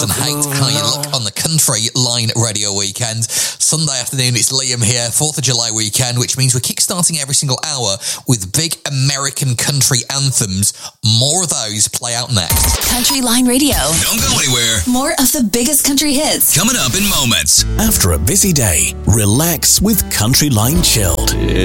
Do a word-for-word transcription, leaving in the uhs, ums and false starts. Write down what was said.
and hate how you look on the Country Line Radio Weekend. Sunday afternoon, it's Liam here, fourth of July weekend, which means we're kickstarting every single hour with big American country anthems. More of those play out next. Country Line Radio. Don't go anywhere. More of the biggest country hits. Coming up in moments. After a busy day, relax with Country Line Chilled.